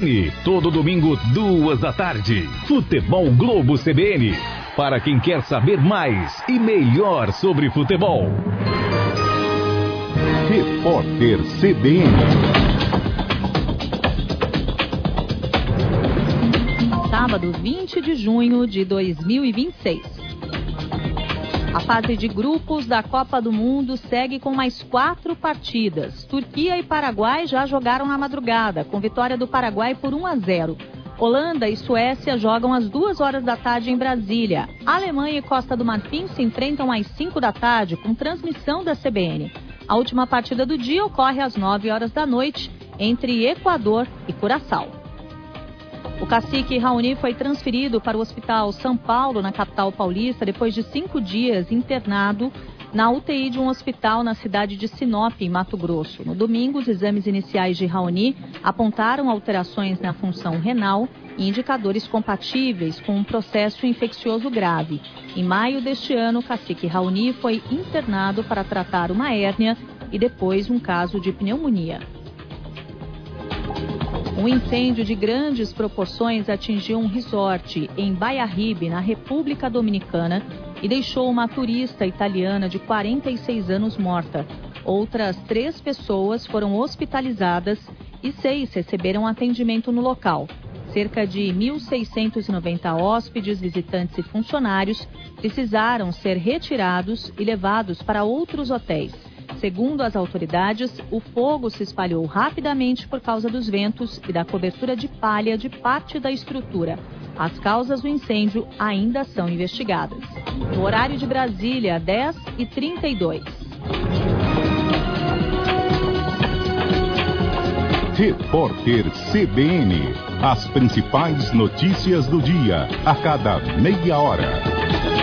E todo domingo, 14h, Futebol Globo CBN. Para quem quer saber mais e melhor sobre futebol. Repórter CBN. Sábado, 20 de junho de 2026. A fase de grupos da Copa do Mundo segue com mais 4 partidas. Turquia e Paraguai já jogaram na madrugada, com vitória do Paraguai por 1-0. Holanda e Suécia jogam às 2h da tarde em Brasília. Alemanha e Costa do Marfim se enfrentam às 5 da tarde, com transmissão da CBN. A última partida do dia ocorre às 9h da noite, entre Equador e Curaçao. O cacique Raoni foi transferido para o Hospital São Paulo, na capital paulista, depois de 5 dias internado na UTI de um hospital na cidade de Sinop, em Mato Grosso. No domingo, os exames iniciais de Raoni apontaram alterações na função renal e indicadores compatíveis com um processo infeccioso grave. Em maio deste ano, o cacique Raoni foi internado para tratar uma hérnia e depois um caso de pneumonia. Um incêndio de grandes proporções atingiu um resort em Baiaribe, na República Dominicana, e deixou uma turista italiana de 46 anos morta. Outras 3 pessoas foram hospitalizadas e 6 receberam atendimento no local. Cerca de 1.690 hóspedes, visitantes e funcionários precisaram ser retirados e levados para outros hotéis. Segundo as autoridades, o fogo se espalhou rapidamente por causa dos ventos e da cobertura de palha de parte da estrutura. As causas do incêndio ainda são investigadas. No horário de Brasília, 10h32. Repórter CBN. As principais notícias do dia, a cada meia hora.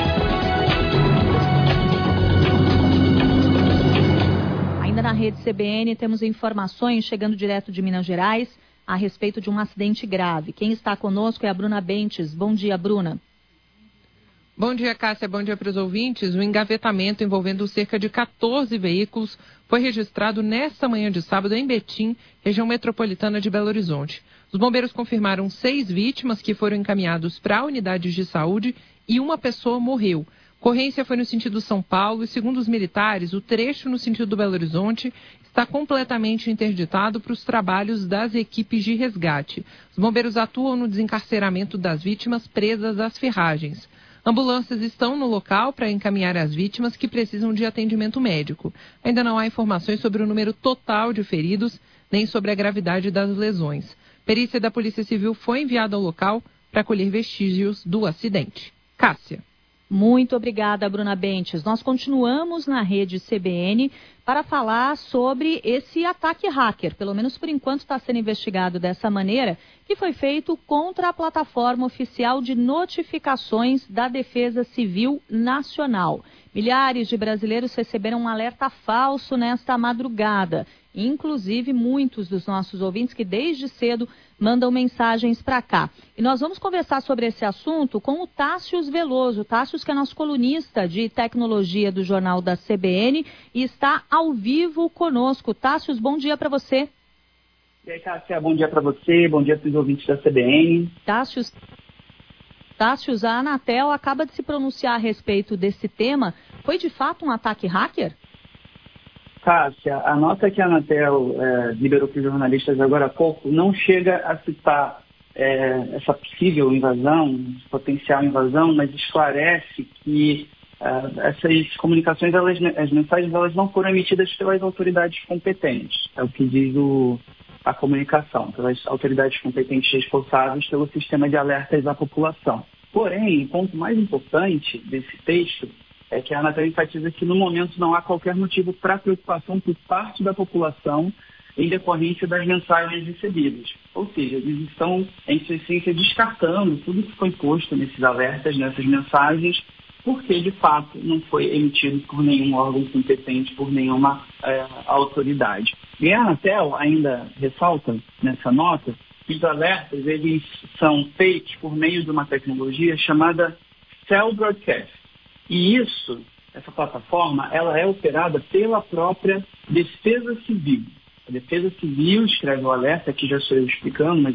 Na rede CBN temos informações chegando direto de Minas Gerais a respeito de um acidente grave. Quem está conosco é a Bruna Bentes. Bom dia, Bruna. Bom dia, Cássia. Bom dia para os ouvintes. O engavetamento envolvendo cerca de 14 veículos foi registrado nesta manhã de sábado em Betim, região metropolitana de Belo Horizonte. Os bombeiros confirmaram 6 vítimas que foram encaminhados para unidades de saúde e uma pessoa morreu. Ocorrência foi no sentido São Paulo e, segundo os militares, o trecho no sentido do Belo Horizonte está completamente interditado para os trabalhos das equipes de resgate. Os bombeiros atuam no desencarceramento das vítimas presas às ferragens. Ambulâncias estão no local para encaminhar as vítimas que precisam de atendimento médico. Ainda não há informações sobre o número total de feridos, nem sobre a gravidade das lesões. Perícia da Polícia Civil foi enviada ao local para colher vestígios do acidente. Cássia. Muito obrigada, Bruna Bentes. Nós continuamos na rede CBN para falar sobre esse ataque hacker, pelo menos por enquanto está sendo investigado dessa maneira, que foi feito contra a plataforma oficial de notificações da Defesa Civil Nacional. Milhares de brasileiros receberam um alerta falso nesta madrugada. Inclusive muitos dos nossos ouvintes que desde cedo mandam mensagens para cá. E nós vamos conversar sobre esse assunto com o Tássius Veloso. Tássius, que é nosso colunista de tecnologia do Jornal da CBN e está ao vivo conosco. Tássius, bom dia para você. E aí, Cássia, bom dia para você, bom dia para os ouvintes da CBN. Tássius, a Anatel acaba de se pronunciar a respeito desse tema. Foi de fato um ataque hacker? Cássia, a nota que a Anatel liberou para os jornalistas agora há pouco não chega a citar essa possível invasão, potencial invasão, mas esclarece que essas comunicações, as mensagens, elas não foram emitidas pelas autoridades competentes. É o que diz a comunicação, pelas autoridades competentes responsáveis pelo sistema de alertas à população. Porém, o ponto mais importante desse texto é que a Anatel enfatiza que no momento não há qualquer motivo para preocupação por parte da população em decorrência das mensagens recebidas. Ou seja, eles estão, em sua essência, descartando tudo que foi posto nesses alertas, nessas mensagens, porque de fato não foi emitido por nenhum órgão competente, por nenhuma autoridade. E a Anatel ainda ressalta nessa nota que os alertas eles são feitos por meio de uma tecnologia chamada Cell Broadcast. E essa plataforma, ela é operada pela própria Defesa Civil. A Defesa Civil escreve o alerta, aqui já estou explicando, mas